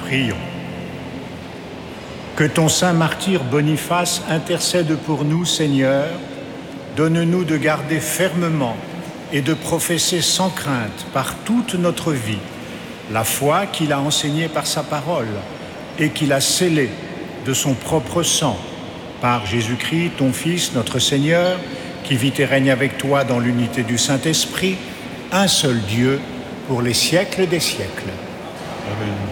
Prions. Que ton saint martyr Boniface intercède pour nous, Seigneur. Donne-nous de garder fermement et de professer sans crainte par toute notre vie la foi qu'il a enseignée par sa parole et qu'il a scellée de son propre sang, par Jésus-Christ, ton Fils, notre Seigneur, qui vit et règne avec toi dans l'unité du Saint-Esprit, un seul Dieu, pour les siècles des siècles. Amen.